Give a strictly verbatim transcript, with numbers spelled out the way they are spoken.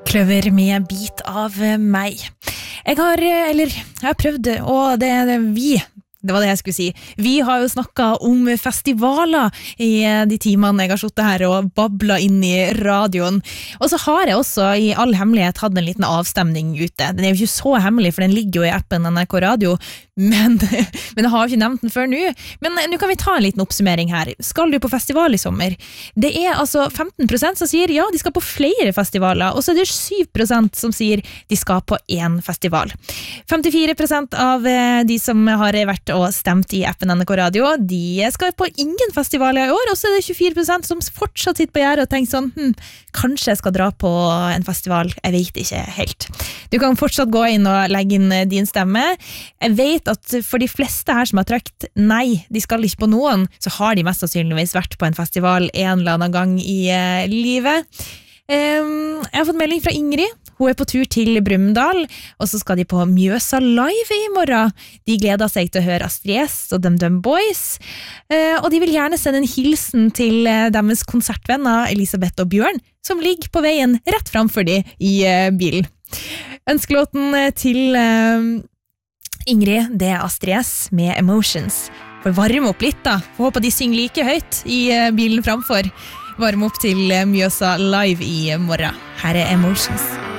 Kløver med bit av meg. Jeg har, eller, jeg har prøvd, og det er vi, det var det jeg skulle si. Vi har jo snakket om festivaler i de timene jeg har suttet her og bablet inn i radioen. Og så har jeg også i all hemmelighet hatt en liten avstemning ute. Den er jo ikke så hemmelig, for den ligger jo i appen N R K Radio, men, men jeg har jo ikke nevnt den før nå. Men nå kan vi ta en liten oppsummering her. Skal du på festival i sommer? Det er altså femten prosent som sier ja, de skal på flere festivaler, og så er det syv prosent som sier de skal på en festival. femtifire prosent av de som har vært og stemt i appen N R K Radio, de skal på ingen festivaler i år, og så er det tjuefire prosent som fortsatt sitter på gjerdet og tenker sånn, hm, kanskje jeg skal dra på en festival, jeg vet ikke helt. Du kan fortsatt gå inn og legge inn din stemme. Jeg vet at for de fleste her som har trykt nei, de skal ikke på noen, så har de mest sannsynligvis vært på en festival en eller annen gang i uh, livet. Um, jeg har fått melding fra Ingrid. Hun er på tur til Brumunddal, og så skal de på Mjøsa Live i morgen. De gleder seg til å høre Astrid S og Dum Dum Boys, uh, og de vil gjerne sende en hilsen til uh, deres konsertvenner Elisabeth og Bjørn, som ligger på veien rett framfor de i uh, bilen. Ønskelåten til uh, Ingrid, det er Astrid S med Emotions. For varme opp litt da, for håper de synger like høyt i uh, bilen framfor. Varme opp til uh, Mjøsa Live i morgen. Her er Emotions.